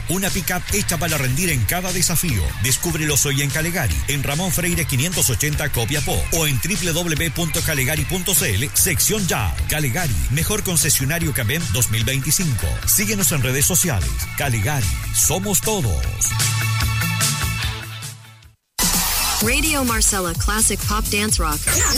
Una pick-up hecha para rendir en cada desafío. Descúbrelos hoy en Calegari, en Ramón Freire 580 Copiapó o en www.calegari.cl, sección ya. Calegari, mejor concesionario Cabem 2025. Síguenos en redes sociales. Calegari, somos todos. Radio Marcella Classic Pop Dance Rock.